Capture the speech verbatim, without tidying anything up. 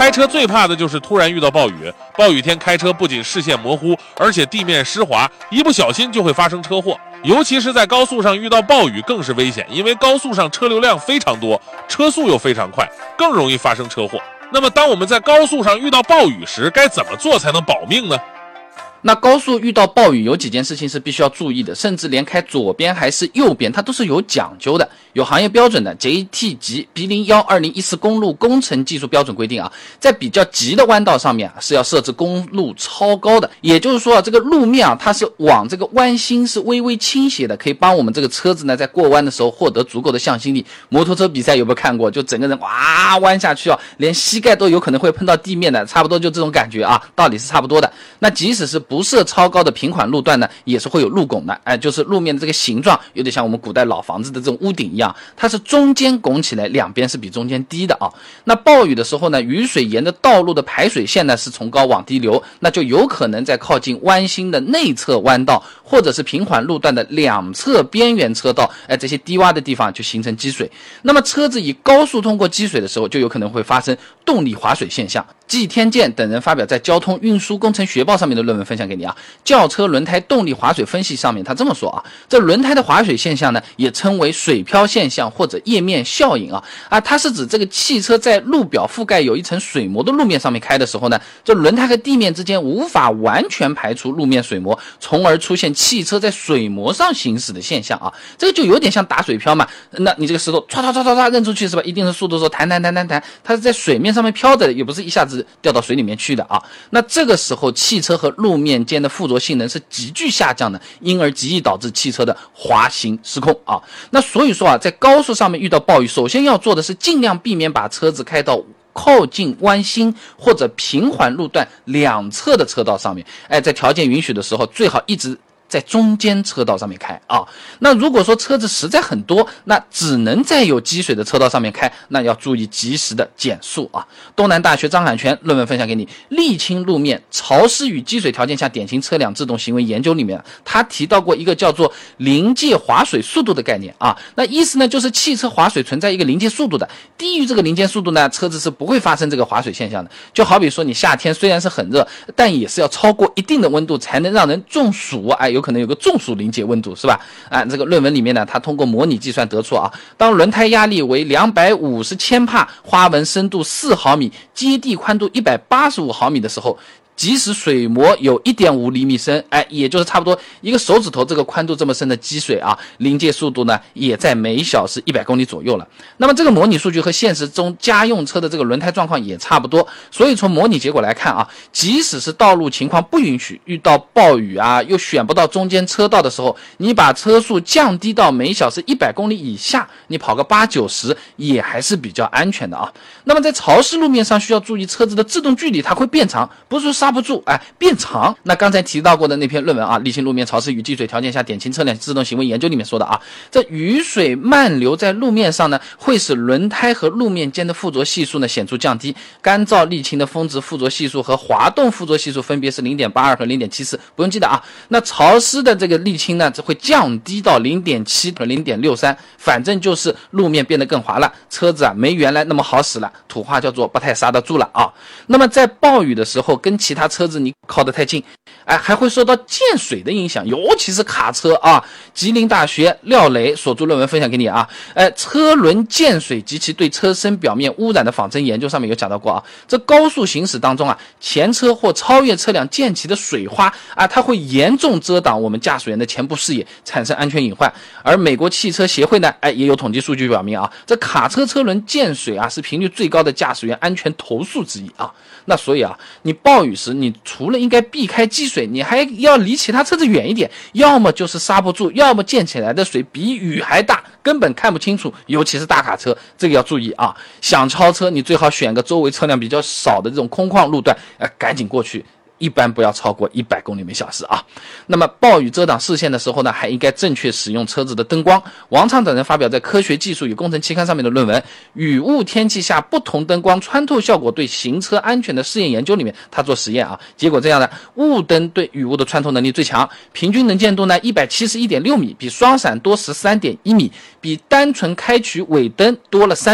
开车最怕的就是突然遇到暴雨，暴雨天开车不仅视线模糊，而且地面湿滑，一不小心就会发生车祸。尤其是在高速上遇到暴雨更是危险，因为高速上车流量非常多，车速又非常快，更容易发生车祸。那么当我们在高速上遇到暴雨时，该怎么做才能保命呢？ 那高速遇到暴雨有几件事情是必须要注意的，甚至连开左边还是右边它都是有讲究的，有行业标准的 J T 级 B 零一 二零一四公路工程技术标准规定啊，在比较急的弯道上面啊是要设置公路超高的，也就是说啊这个路面啊它是往这个弯心是微微倾斜的，可以帮我们这个车子呢在过弯的时候获得足够的向心力。摩托车比赛有没有看过？就整个人哇弯下去啊，连膝盖都有可能会碰到地面的，差不多就这种感觉啊，道理是差不多的。那即使是不设超高的平缓路段呢，也是会有路拱的，哎，就是路面的这个形状有点像我们古代老房子的这种屋顶一样，它是中间拱起来，两边是比中间低的啊。那暴雨的时候呢，雨水沿着道路的排水线呢是从高往低流，那就有可能在靠近弯心的内侧弯道或者是平缓路段的两侧边缘车道，哎，这些低洼的地方就形成积水。那么车子以高速通过积水的时候，就有可能会发生动力滑水现象。季天健等人发表在《交通运输工程学报》上面的论文分享给你啊，轿车轮胎动力滑水分析上面他这么说啊，这轮胎的滑水现象呢，也称为水漂现象或者液面效应啊啊，它是指这个汽车在路表覆盖有一层水膜的路面上面开的时候呢，这轮胎和地面之间无法完全排除路面水膜，从而出现汽车在水膜上行驶的现象啊，这个就有点像打水漂嘛，那你这个石头唰唰唰唰唰扔出去是吧？一定是速度的时候弹弹弹弹弹，它是在水面上面飘的，也不是一下子掉到水里面去的啊。那这个时候汽车和路面间的附着性能是急剧下降的，因而极易导致汽车的滑行失控啊。那所以说啊，在高速上面遇到暴雨，首先要做的是尽量避免把车子开到靠近弯心或者平缓路段两侧的车道上面，哎，在条件允许的时候，最好一直在中间车道上面开啊。那如果说车子实在很多，那只能在有积水的车道上面开，那要注意及时的减速啊。东南大学张海泉论文分享给你，沥青路面潮湿与积水条件下典型车辆制动行为研究里面，他提到过一个叫做临界滑水速度的概念啊。那意思呢，就是汽车滑水存在一个临界速度的，低于这个临界速度呢，车子是不会发生这个滑水现象的。就好比说你夏天虽然是很热，但也是要超过一定的温度才能让人中暑，哎，有可能有个中暑临界温度是吧？啊，这个论文里面呢，他通过模拟计算得出啊，当轮胎压力为两百五十千帕，花纹深度四毫米，接地宽度一百八十五毫米的时候，即使水膜有 一点五厘米深，哎，也就是差不多一个手指头这个宽度这么深的积水啊，临界速度呢也在每小时一百公里左右了。那么这个模拟数据和现实中家用车的这个轮胎状况也差不多，所以从模拟结果来看啊，即使是道路情况不允许，遇到暴雨啊，又选不到中间车道的时候，你把车速降低到每小时一百公里以下，你跑个八九十也还是比较安全的啊。那么在潮湿路面上需要注意车子的制动距离它会变长，不是说刹不住，哎，变长。那刚才提到过的那篇论文啊，沥青路面潮湿与积水条件下典型车辆制动行为研究里面说的啊，这雨水漫流在路面上呢，会使轮胎和路面间的附着系数呢显著降低。干燥沥青的峰值附着系数和滑动附着系数分别是 零点八二 和 零点七四， 不用记得啊。那潮湿的这个沥青呢，会降低到 零点七 和 零点六三， 反正就是路面变得更滑了，车子啊没原来那么好使了，土话叫做不太刹得住了啊。那么在暴雨的时候，跟其他车子你靠得太近，哎，还会受到溅水的影响，尤其是卡车啊。吉林大学廖磊所著论文分享给你啊，哎，车轮溅水及其对车身表面污染的仿真研究上面有讲到过啊。这高速行驶当中啊，前车或超越车辆溅起的水花啊，它会严重遮挡我们驾驶员的前部视野，产生安全隐患。而美国汽车协会呢，哎，也有统计数据表明啊，这卡车车轮溅水啊，是频率最高的驾驶员安全投诉之一啊。那所以啊，你暴雨时，你除了应该避开积水，你还要离其他车子远一点，要么就是刹不住，要么溅起来的水比雨还大，根本看不清楚，尤其是大卡车，这个要注意啊。想超车，你最好选个周围车辆比较少的这种空旷路段，呃，赶紧过去。一般不要超过一百公里每小时啊。那么暴雨遮挡视线的时候呢，还应该正确使用车子的灯光。王畅等人发表在《科学技术与工程期刊》上面的论文《雨雾天气下不同灯光穿透效果对行车安全的试验研究》里面，他做实验啊，结果这样的，雾灯对雨雾的穿透能力最强，平均能见度呢 一百七十一点六米，比双闪多 十三点一米，比单纯开取尾灯多了三